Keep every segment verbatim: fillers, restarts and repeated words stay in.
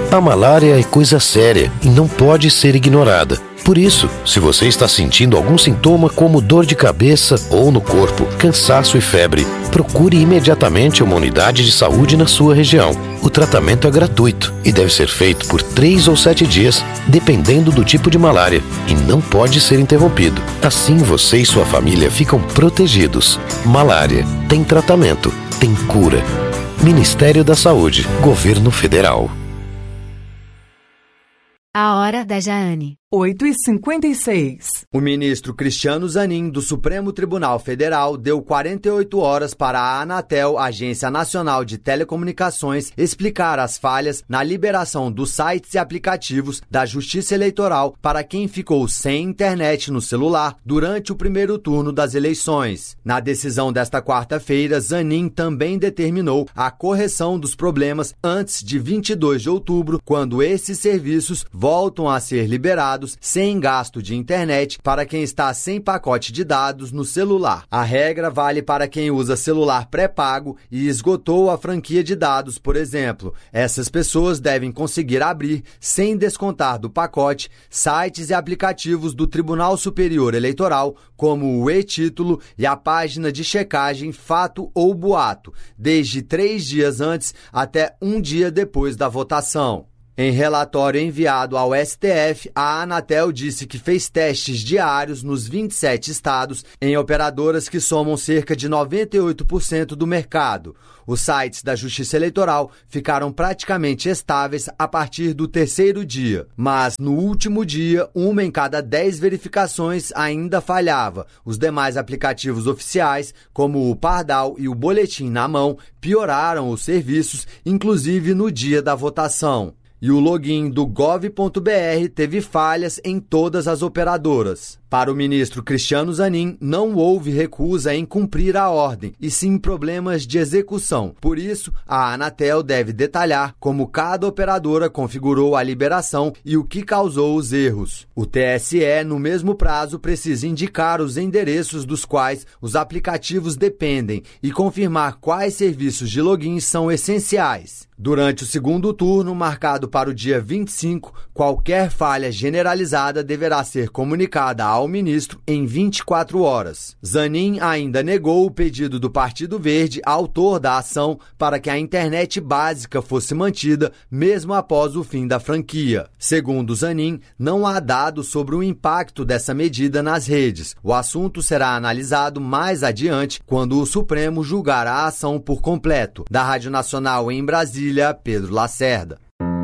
A malária é coisa séria e não pode ser ignorada. Por isso, se você está sentindo algum sintoma como dor de cabeça ou no corpo, cansaço e febre, procure imediatamente uma unidade de saúde na sua região. O tratamento é gratuito e deve ser feito por três ou sete dias, dependendo do tipo de malária, e não pode ser interrompido. Assim você e sua família ficam protegidos. Malária tem tratamento, tem cura. Ministério da Saúde, Governo Federal. A hora da Jaane. oito e cinquenta e seis. O ministro Cristiano Zanin, do Supremo Tribunal Federal, deu quarenta e oito horas para a Anatel, Agência Nacional de Telecomunicações, explicar as falhas na liberação dos sites e aplicativos da Justiça Eleitoral para quem ficou sem internet no celular durante o primeiro turno das eleições. Na decisão desta quarta-feira, Zanin também determinou a correção dos problemas antes de vinte e dois de outubro, quando esses serviços voltam a ser liberados sem gasto de internet para quem está sem pacote de dados no celular. A regra vale para quem usa celular pré-pago e esgotou a franquia de dados, por exemplo. Essas pessoas devem conseguir abrir, sem descontar do pacote, sites e aplicativos do Tribunal Superior Eleitoral, como o e-Título e a página de checagem Fato ou Boato, desde três dias antes até um dia depois da votação. Em relatório enviado ao S T F, a Anatel disse que fez testes diários nos vinte e sete estados em operadoras que somam cerca de noventa e oito por cento do mercado. Os sites da Justiça Eleitoral ficaram praticamente estáveis a partir do terceiro dia. Mas, no último dia, uma em cada dez verificações ainda falhava. Os demais aplicativos oficiais, como o Pardal e o Boletim na Mão, pioraram os serviços, inclusive no dia da votação. E o login do gov ponto br teve falhas em todas as operadoras. Para o ministro Cristiano Zanin, não houve recusa em cumprir a ordem, e sim problemas de execução. Por isso, a Anatel deve detalhar como cada operadora configurou a liberação e o que causou os erros. O T S E, no mesmo prazo, precisa indicar os endereços dos quais os aplicativos dependem e confirmar quais serviços de login são essenciais. Durante o segundo turno, marcado para o dia vinte e cinco, qualquer falha generalizada deverá ser comunicada ao ministro em vinte e quatro horas. Zanin ainda negou o pedido do Partido Verde, autor da ação, para que a internet básica fosse mantida mesmo após o fim da franquia. Segundo Zanin, não há dados sobre o impacto dessa medida nas redes. O assunto será analisado mais adiante, quando o Supremo julgar a ação por completo. Da Rádio Nacional em Brasília, Pedro Lacerda.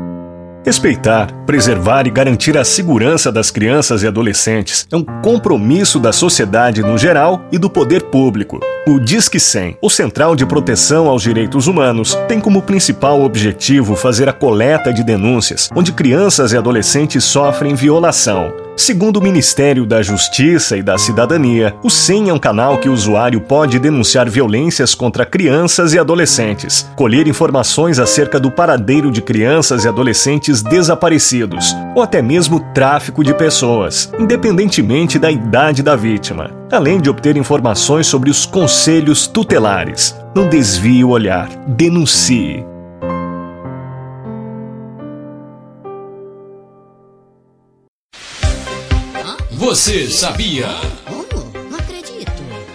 Respeitar, preservar e garantir a segurança das crianças e adolescentes é um compromisso da sociedade no geral e do poder público. O Disque cem, o Central de Proteção aos Direitos Humanos, tem como principal objetivo fazer a coleta de denúncias onde crianças e adolescentes sofrem violação. Segundo o Ministério da Justiça e da Cidadania, o cem é um canal que o usuário pode denunciar violências contra crianças e adolescentes, colher informações acerca do paradeiro de crianças e adolescentes desaparecidos, ou até mesmo tráfico de pessoas, independentemente da idade da vítima, além de obter informações sobre os conselhos tutelares. Não desvie o olhar, denuncie. Você sabia? Como? Não acredito.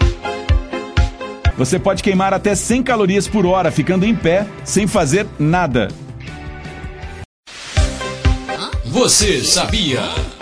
Você pode queimar até cem calorias por hora ficando em pé, sem fazer nada. Você sabia?